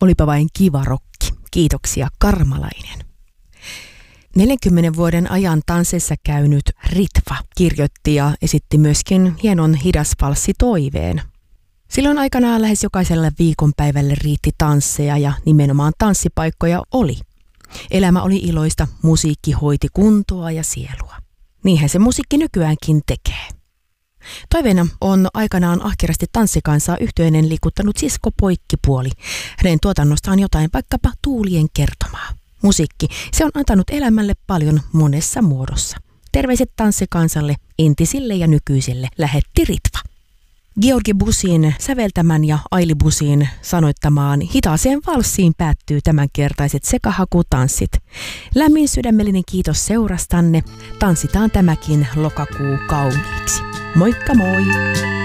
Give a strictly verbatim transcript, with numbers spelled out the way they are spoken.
Olipa vain kiva rokki. Kiitoksia Karmalainen. neljänkymmenen vuoden ajan tansseissa käynyt Ritva kirjoitti ja esitti myöskin hienon hidasvalssi toiveen. Silloin aikanaan lähes jokaiselle viikonpäivälle riitti tansseja ja nimenomaan tanssipaikkoja oli. Elämä oli iloista, musiikki hoiti kuntoa ja sielua. Niinhän se musiikki nykyäänkin tekee. Toiveena on aikanaan ahkerasti tanssikansaa yhteinen liikuttanut sisko Poikkipuoli. Hänen tuotannostaan jotain vaikkapa Tuulien kertomaa. Musiikki, se on antanut elämälle paljon monessa muodossa. Terveiset tanssikansalle, entisille ja nykyisille, lähetti Ritva. Georgi Busin säveltämän ja Aili Busin sanoittamaan hitaaseen valssiin päättyy tämänkertaiset sekahakutanssit. Lämmin sydämellinen kiitos seurastanne. Tanssitaan tämäkin lokakuu kauniiksi. Moikka moi!